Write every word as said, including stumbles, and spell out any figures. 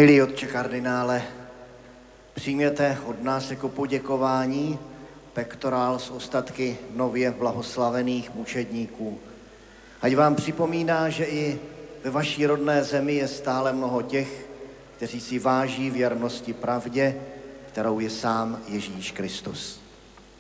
Milý otče kardinále, přijměte od nás jako poděkování pektorál z ostatky nově blahoslavených mučedníků. Ať vám připomíná, že i ve vaší rodné zemi je stále mnoho těch, kteří si váží věrnosti pravdě, kterou je sám Ježíš Kristus.